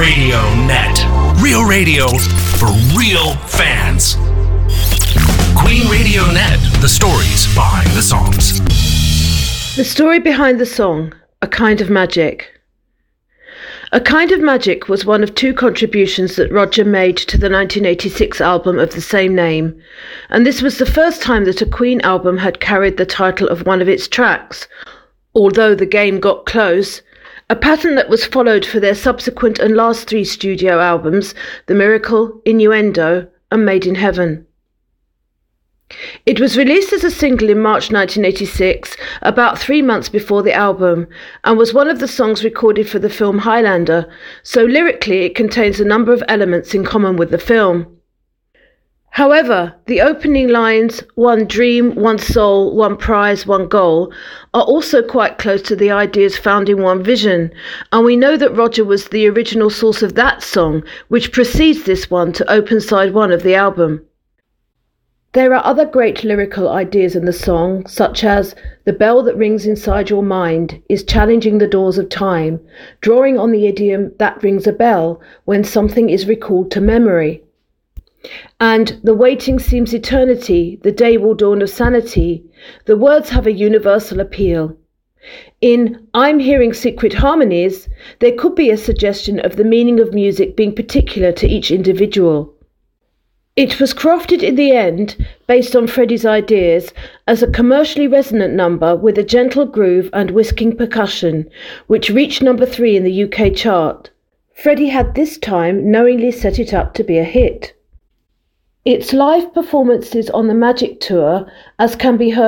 Radio Net. Real radio for real fans. Queen Radio Net. The stories behind the songs. The story behind the song, A Kind of Magic. A Kind of Magic was one of two contributions that Roger made to the 1986 album of the same name, and this was the first time that a Queen album had carried the title of one of its tracks, although the game got close, a pattern that was followed for their subsequent and last three studio albums, The Miracle, Innuendo, and Made in Heaven. It was released as a single in March 1986, about 3 months before the album, and was one of the songs recorded for the film Highlander, so lyrically it contains a number of elements in common with the film. However, the opening lines, one dream, one soul, one prize, one goal, are also quite close to the ideas found in One Vision, and we know that Roger was the original source of that song, which precedes this one to open side one of the album. There are other great lyrical ideas in the song, such as the bell that rings inside your mind is challenging the doors of time, drawing on the idiom that rings a bell when something is recalled to memory. And the waiting seems eternity, the day will dawn of sanity. The words have a universal appeal. In I'm hearing secret harmonies, there could be a suggestion of the meaning of music being particular to each individual. It was crafted in the end, based on Freddie's ideas, as a commercially resonant number with a gentle groove and whisking percussion, which reached number 3 in the UK chart. Freddie had this time knowingly set it up to be a hit. Its live performances on the Magic Tour, as can be heard